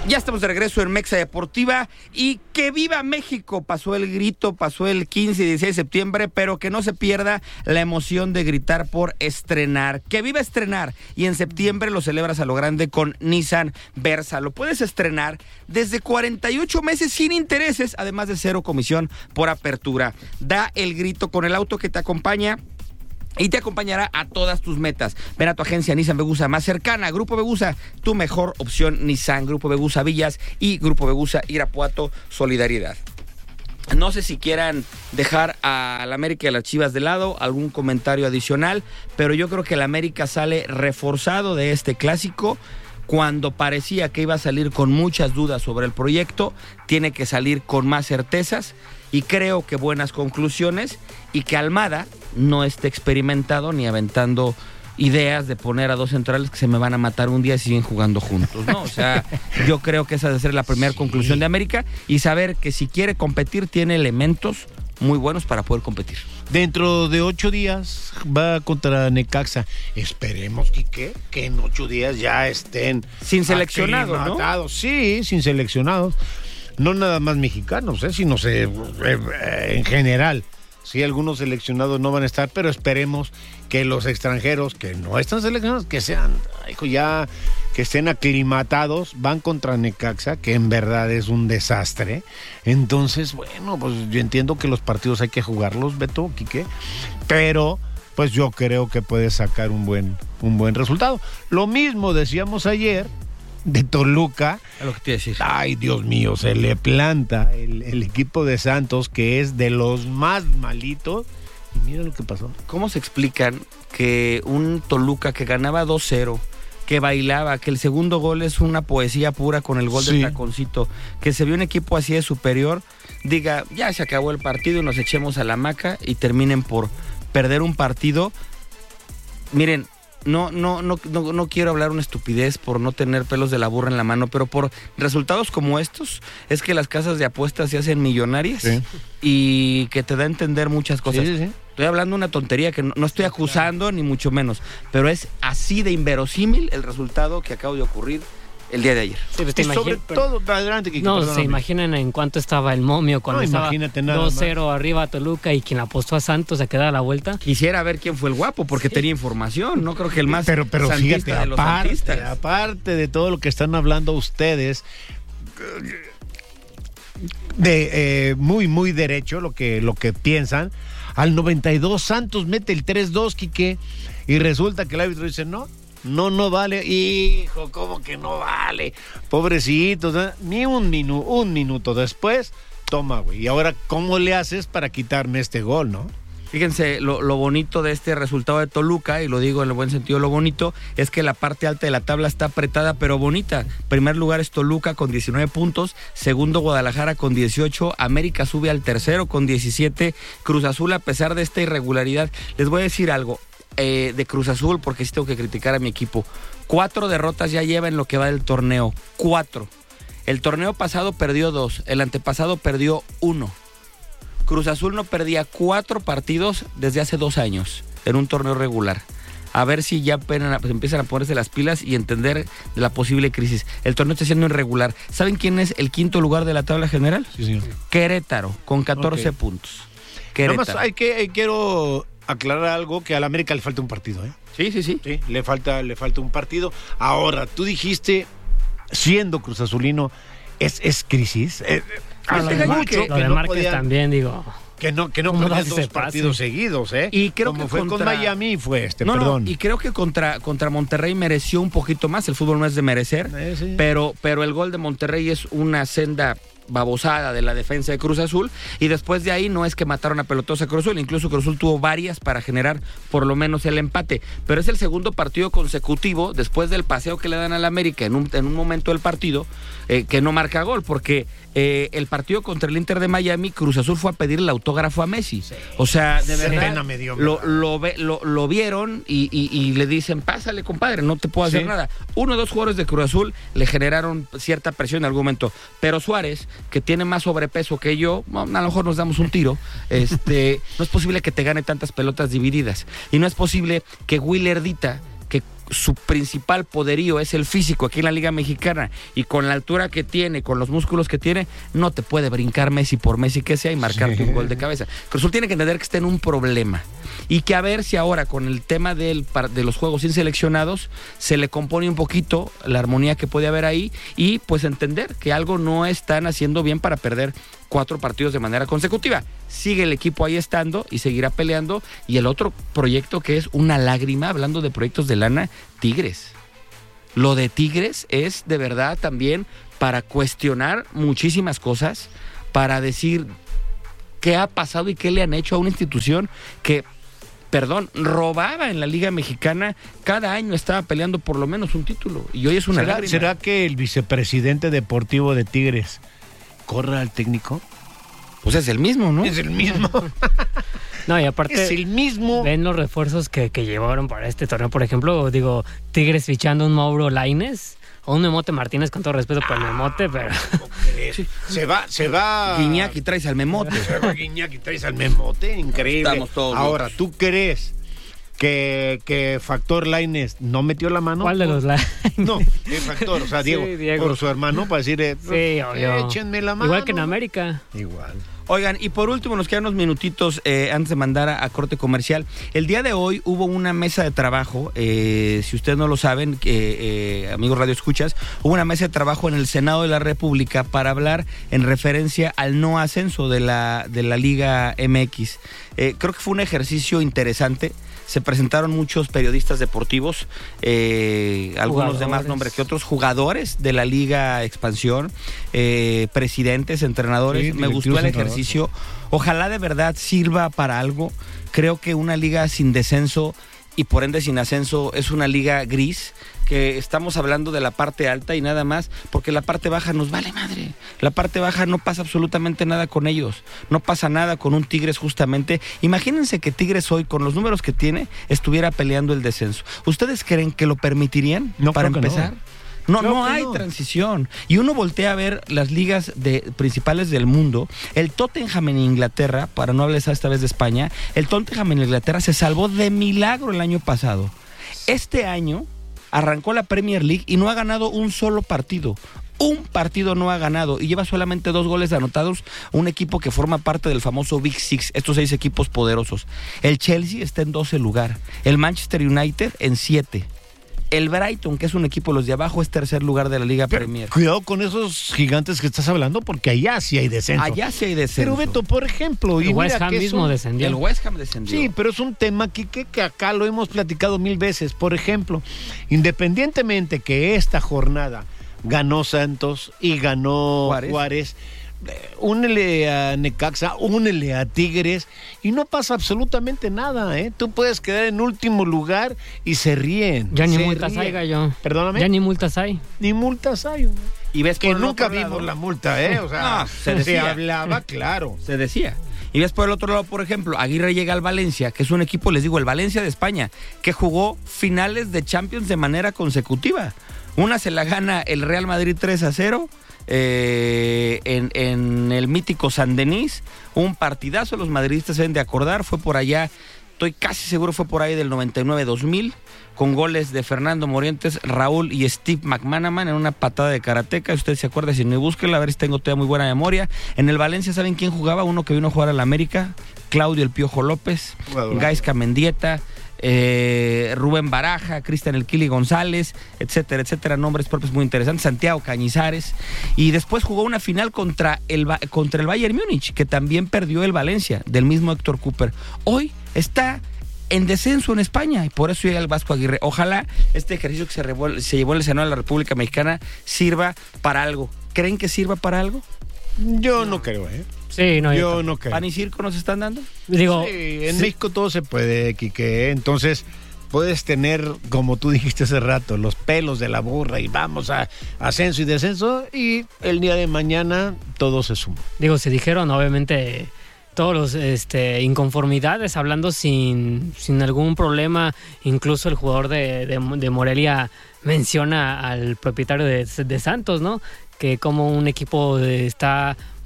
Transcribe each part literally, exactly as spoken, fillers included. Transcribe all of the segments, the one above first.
Ya estamos de regreso en Mexa Deportiva y que viva México. Pasó el grito, pasó el quince y dieciséis de septiembre, pero que no se pierda la emoción de gritar por estrenar. Que viva estrenar y en septiembre lo celebras a lo grande con Nissan Versa. Lo puedes estrenar desde cuarenta y ocho meses sin intereses, además de cero comisión por apertura. Da el grito con el auto que te acompaña y te acompañará a todas tus metas. Ven a tu agencia Nissan Vegusa más cercana. Grupo Vegusa, tu mejor opción Nissan. Grupo Vegusa Villas y Grupo Vegusa Irapuato Solidaridad. No sé si quieran dejar a la América y a las Chivas de lado, algún comentario adicional, pero yo creo que el América sale reforzado de este clásico. Cuando parecía que iba a salir con muchas dudas sobre el proyecto, tiene que salir con más certezas y creo que buenas conclusiones, y que Almada no esté experimentado ni aventando ideas de poner a dos centrales que se me van a matar un día y siguen jugando juntos, ¿no? O sea, yo creo que esa debe ser la primera sí. conclusión de América, y saber que si quiere competir tiene elementos muy buenos para poder competir. Dentro de ocho días va contra Necaxa. Esperemos, Quique, que en ocho días ya estén sin seleccionados, ¿no? Sí, sin seleccionados. No nada más mexicanos, ¿eh? sino se, eh, en general. Sí, algunos seleccionados no van a estar, pero esperemos que los extranjeros que no están seleccionados, que sean, hijo, ya que estén aclimatados. Van contra Necaxa, que en verdad es un desastre. Entonces, bueno, pues yo entiendo que los partidos hay que jugarlos, Beto, Quique, pero pues yo creo que puede sacar un buen, un buen resultado. Lo mismo decíamos ayer de Toluca. Es lo que te iba a decir. Ay, Dios mío, se le planta el, el equipo de Santos, que es de los más malitos. Y mira lo que pasó. ¿Cómo se explican que un Toluca que ganaba dos cero, que bailaba, que el segundo gol es una poesía pura con el gol sí. del taconcito, que se vio un equipo así de superior, diga, ya se acabó el partido y nos echemos a la hamaca y terminen por perder un partido? Miren, No, no, no, no, no quiero hablar una estupidez por no tener pelos de la burra en la mano, pero por resultados como estos es que las casas de apuestas se hacen millonarias sí. y que te da a entender muchas cosas. Sí, sí, sí. Estoy hablando una tontería que no, no estoy acusando, claro, ni mucho menos, pero es así de inverosímil el resultado que acaba de ocurrir el día de ayer. Sí, pues y sobre pero, todo, adelante, Kiki, no, perdóname. Se imaginan en cuánto estaba el momio cuando no, estaba dos cero arriba a Toluca y quien apostó a Santos se quedaba a la vuelta. Quisiera ver quién fue el guapo porque sí. tenía información, no creo que el más pero, pero santista fíjate, de los aparte, santistas. Aparte de todo lo que están hablando ustedes, de eh, muy, muy derecho lo que, lo que piensan, al noventa y dos Santos mete el tres dos, Quique, y resulta que el árbitro dice no, No, no vale. Hijo, ¿cómo que no vale? Pobrecitos, ¿eh? Ni un, minu- un minuto después, toma, güey. Y ahora, ¿cómo le haces para quitarme este gol, no? Fíjense, lo, lo bonito de este resultado de Toluca, y lo digo en el buen sentido, lo bonito, es que la parte alta de la tabla está apretada, pero bonita. Primer lugar es Toluca con diecinueve puntos, segundo Guadalajara con dieciocho, América sube al tercero con diecisiete, Cruz Azul, a pesar de esta irregularidad, les voy a decir algo, Eh, de Cruz Azul, porque sí tengo que criticar a mi equipo. Cuatro derrotas ya lleva en lo que va del torneo. Cuatro. El torneo pasado perdió dos. El antepasado perdió uno. Cruz Azul no perdía cuatro partidos desde hace dos años en un torneo regular. A ver si ya pues, empiezan a ponerse las pilas y entender de la posible crisis. El torneo está siendo irregular. ¿Saben quién es el quinto lugar de la tabla general? Sí, señor. Querétaro, con catorce okay. puntos. Querétaro. Nada más hay que, eh, quiero aclarar algo, que a la América le falta un partido, ¿eh? Sí, sí, sí. Sí, le falta, le falta un partido. Ahora, tú dijiste, siendo Cruz Azulino, es, es crisis. Eh, Lo de Márquez no podía, también, digo. Que no, que no perdías dos partidos pase. seguidos, ¿eh? Y creo Como que fue contra... con Miami, fue este, no, perdón. No, y creo que contra, contra Monterrey mereció un poquito más. El fútbol no es de merecer, eh, sí. pero, pero el gol de Monterrey es una senda babosada de la defensa de Cruz Azul, y después de ahí no es que mataron a pelotosa Cruz Azul, incluso Cruz Azul tuvo varias para generar por lo menos el empate, pero es el segundo partido consecutivo después del paseo que le dan al América en un, en un momento del partido eh, que no marca gol, porque eh, el partido contra el Inter de Miami, Cruz Azul fue a pedir el autógrafo a Messi, sí. o sea, de verdad me dio, lo, lo, lo, lo vieron y, y, y le dicen, pásale compadre, no te puedo hacer sí. nada. Uno o dos jugadores de Cruz Azul le generaron cierta presión en algún momento, pero Suárez, que tiene más sobrepeso que yo, a lo mejor nos damos un tiro, este, no es posible que te gane tantas pelotas divididas, y no es posible que Willerdita, que su principal poderío es el físico aquí en la Liga Mexicana y con la altura que tiene, con los músculos que tiene, no te puede brincar Messi por Messi que sea y marcarte sí. un gol de cabeza. Cruz Azul tiene que entender que está en un problema y que a ver si ahora con el tema del, de los juegos sin seleccionados se le compone un poquito la armonía que puede haber ahí y pues entender que algo no están haciendo bien para perder cuatro partidos de manera consecutiva. Sigue el equipo ahí estando y seguirá peleando. Y el otro proyecto que es una lágrima, hablando de proyectos de lana, Tigres. Lo de Tigres es de verdad también para cuestionar muchísimas cosas, para decir qué ha pasado y qué le han hecho a una institución que, perdón, robaba en la Liga Mexicana, cada año estaba peleando por lo menos un título. Y hoy es una ¿Será, lágrima. ¿Será que el vicepresidente deportivo de Tigres corra al técnico? Pues es el mismo, ¿no? Es el mismo. No, y aparte es el mismo. Ven los refuerzos que, que llevaron para este torneo. Por ejemplo, digo, Tigres fichando un Mauro Lainez o un Memote Martínez, con todo respeto por el Memote, pero... Sí. Se va, se va... Guiñac y traes al Memote. Se va Guiñac y traes al Memote, increíble. Estamos todos Ahora, locos. ¿tú crees que, que Factor Lainez no metió la mano? ¿Cuál de los Lainez? No, el Factor, o sea, Diego, sí, Diego. por su hermano, para decirle, sí, obvio. Échenme la mano. Igual que en América. Igual. Oigan, y por último, nos quedan unos minutitos eh, antes de mandar a, a corte comercial. El día de hoy hubo una mesa de trabajo, eh, si ustedes no lo saben, eh, eh, amigos Radio Escuchas, hubo una mesa de trabajo en el Senado de la República para hablar en referencia al no ascenso de la, de la Liga M X. Eh, creo que fue un ejercicio interesante. Se presentaron muchos periodistas deportivos, eh, algunos de más nombre que otros, jugadores de la Liga Expansión, eh, presidentes, entrenadores. Sí, me gustó el ejercicio. Ojalá de verdad sirva para algo. Creo que una liga sin descenso y por ende sin ascenso es una liga gris, que estamos hablando de la parte alta y nada más, porque la parte baja nos vale madre. La parte baja no pasa absolutamente nada con ellos. No pasa nada con un Tigres justamente. Imagínense que Tigres hoy, con los números que tiene, estuviera peleando el descenso. ¿Ustedes creen que lo permitirían no, para empezar? No, no, no hay no. transición. Y uno voltea a ver las ligas de, principales del mundo. El Tottenham en Inglaterra, para no hablar esta vez de España, el Tottenham en Inglaterra se salvó de milagro el año pasado. Este año arrancó la Premier League y no ha ganado un solo partido. Un partido no ha ganado y lleva solamente dos goles anotados un equipo que forma parte del famoso Big Six, estos seis equipos poderosos. El Chelsea está en doce lugar, el Manchester United en siete. El Brighton, que es un equipo de los de abajo, es tercer lugar de la Liga Pero Premier. Cuidado con esos gigantes que estás hablando, porque allá sí hay descenso. Allá sí hay descenso. Pero Beto, por ejemplo... El y West mira Ham que mismo un... descendió. El West Ham descendió. Sí, pero es un tema que, que, que acá lo hemos platicado mil veces. Por ejemplo, independientemente que esta jornada ganó Santos y ganó Juárez, Juárez únele a Necaxa, únele a Tigres y no pasa absolutamente nada, ¿eh? Tú puedes quedar en último lugar y se ríen. Ya ni se multas ríen. hay, gallo. Perdóname. Ya ni multas hay. Ni multas hay. ¿No? Y ves que por nunca otro vimos lado, la multa, ¿eh? O sea, no, se, decía. se hablaba, claro. Se decía. Y ves por el otro lado, por ejemplo, Aguirre llega al Valencia, que es un equipo, les digo, el Valencia de España, que jugó finales de Champions de manera consecutiva. Una se la gana el Real Madrid tres a cero. Eh, en, en el mítico San Denis, un partidazo, los madridistas se deben de acordar, fue por allá, estoy casi seguro fue por ahí del noventa y nueve dos mil, con goles de Fernando Morientes, Raúl y Steve McManaman en una patada de karateca. Usted se acuerda, si no, búsquela, a ver si tengo todavía muy buena memoria. En el Valencia, ¿saben quién jugaba? Uno que vino a jugar a la América, Claudio el Piojo López, bueno, Gaisca Mendieta, Eh, Rubén Baraja, Cristian El Kili González, etcétera, etcétera, nombres propios muy interesantes, Santiago Cañizares, y después jugó una final contra el, contra el Bayern Múnich, que también perdió el Valencia, del mismo Héctor Cooper. Hoy está en descenso en España y por eso llega el Vasco Aguirre. Ojalá este ejercicio que se, revuel- se llevó en el Senado de la República Mexicana sirva para algo. ¿Creen que sirva para algo? Yo no creo, ¿eh? Sí, no, yo no creo. ¿Pan y circo nos están dando? Digo, sí, en sí. México todo se puede, Quique. Entonces, puedes tener, como tú dijiste hace rato, los pelos de la burra y vamos a ascenso y descenso y el día de mañana todo se suma. Digo, se dijeron obviamente todos los este, inconformidades, hablando sin, sin algún problema. Incluso el jugador de, de, de Morelia menciona al propietario de, de Santos, ¿no? Que como un equipo de, está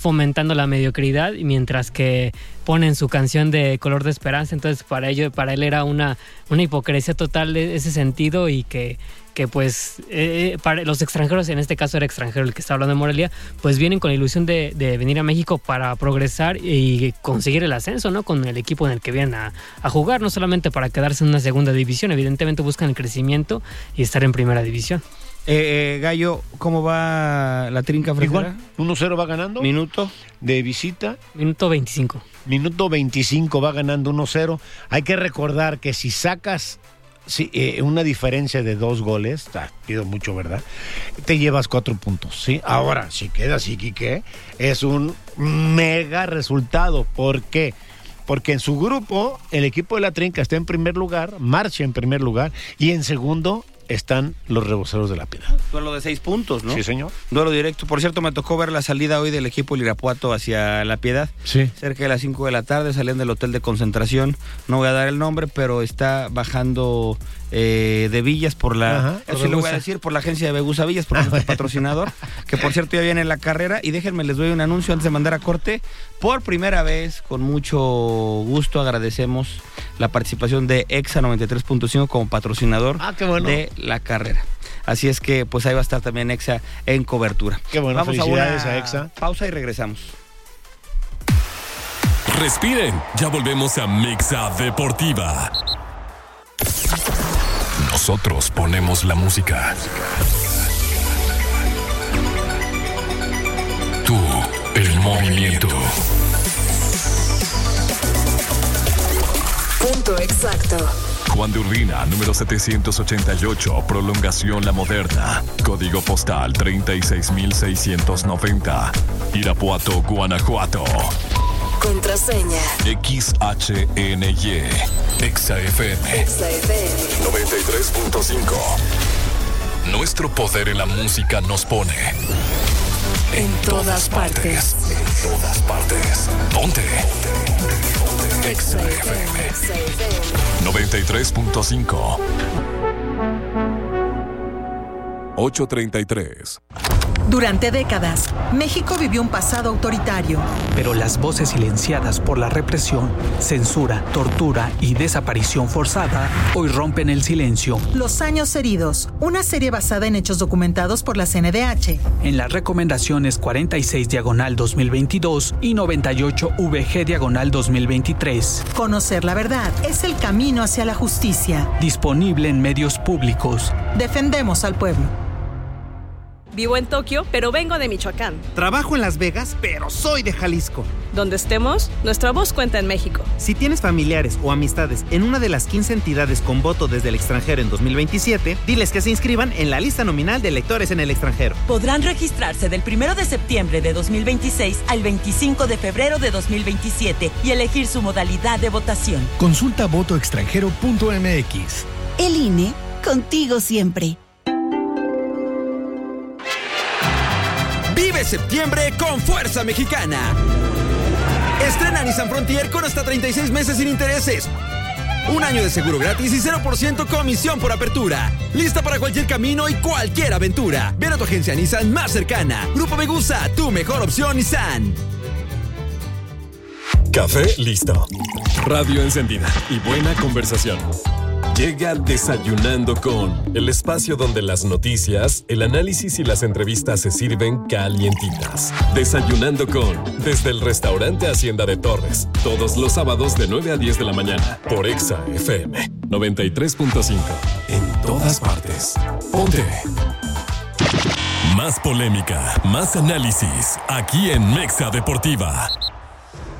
fomentando la mediocridad, mientras que ponen su canción de Color de Esperanza. Entonces para ello, para él era una, una hipocresía total de ese sentido, y que, que pues eh, para los extranjeros, en este caso era extranjero el que está hablando de Morelia, pues vienen con la ilusión de, de venir a México para progresar y conseguir el ascenso, ¿no? Con el equipo en el que vienen a, a jugar, no solamente para quedarse en una segunda división, evidentemente buscan el crecimiento y estar en primera división. Eh, eh, Gallo, ¿cómo va la trinca fresera? Igual, uno cero va ganando. Minuto. De visita. Minuto veinticinco. Minuto veinticinco va ganando uno cero. Hay que recordar que si sacas sí, eh, una diferencia de dos goles, ah, pido mucho, ¿verdad? Te llevas cuatro puntos, ¿sí? Ahora, si queda así, Quique, es un mega resultado. ¿Por qué? Porque en su grupo, el equipo de la trinca está en primer lugar, marcha en primer lugar, y en segundo están los Reboceros de la Piedad. Duelo de seis puntos, ¿no? Sí, señor. Duelo directo. Por cierto, me tocó ver la salida hoy del equipo del Irapuato hacia La Piedad. Sí. Cerca de las cinco de la tarde, salían del hotel de concentración. No voy a dar el nombre, pero está bajando eh, de Villas por la... Ajá, eso sí lo voy a decir, por la agencia de Begusa Villas, por nuestro patrocinador, que por cierto ya viene la carrera. Y déjenme, les doy un anuncio antes de mandar a corte. Por primera vez, con mucho gusto, agradecemos la participación de Exa noventa y tres punto cinco como patrocinador ah, qué bueno. de la carrera. Así es que pues ahí va a estar también Exa en cobertura. Qué bueno, vamos felicidades a, una a Exa. Pausa y regresamos. Respiren, ya volvemos a Mexa Deportiva. Nosotros ponemos la música. Tú, el movimiento. Punto exacto. Juan de Urbina, número setecientos ochenta y ocho, prolongación La Moderna. Código postal treinta y seis mil seiscientos noventa. Irapuato, Guanajuato. Contraseña. X H N Y. Exa F M. Exa F M. noventa y tres punto cinco. Nuestro poder en la música nos pone en todas partes. En todas partes. Ponte. Exa F M. noventa y tres punto cinco. ocho treinta y tres. Durante décadas, México vivió un pasado autoritario. Pero las voces silenciadas por la represión, censura, tortura y desaparición forzada hoy rompen el silencio. Los años heridos, una serie basada en hechos documentados por la C N D H. En las recomendaciones cuarenta y seis diagonal dos mil veintidós y noventa y ocho V G diagonal dos mil veintitrés. Conocer la verdad es el camino hacia la justicia. Disponible en medios públicos. Defendemos al pueblo. Vivo en Tokio, pero vengo de Michoacán. Trabajo en Las Vegas, pero soy de Jalisco. Donde estemos, nuestra voz cuenta en México. Si tienes familiares o amistades en una de las quince entidades con voto desde el extranjero en dos mil veintisiete, diles que se inscriban en la lista nominal de electores en el extranjero. Podrán registrarse del primero de septiembre de dos mil veintiséis al veinticinco de febrero de dos mil veintisiete y elegir su modalidad de votación. Consulta voto extranjero punto m x. El I N E, contigo siempre. Vive septiembre con Fuerza Mexicana. Estrena Nissan Frontier con hasta treinta y seis meses sin intereses. Un año de seguro gratis y cero por ciento comisión por apertura. Lista para cualquier camino y cualquier aventura. Ven a tu agencia Nissan más cercana. Grupo Megusa, tu mejor opción Nissan. Café listo. Radio encendida y buena conversación. Llega Desayunando con, el espacio donde las noticias, el análisis y las entrevistas se sirven calientitas. Desayunando con, desde el restaurante Hacienda de Torres, todos los sábados de nueve a diez de la mañana, por Exa F M noventa y tres punto cinco. En todas partes. Ponte. Más polémica, más análisis, aquí en Mexa Deportiva.